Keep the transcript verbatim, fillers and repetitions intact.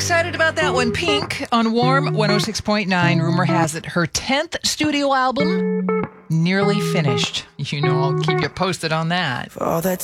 excited about that one. Pink on Warm one oh six point nine. Rumor has it her tenth studio album nearly finished. You know, I'll keep you posted on that. For all that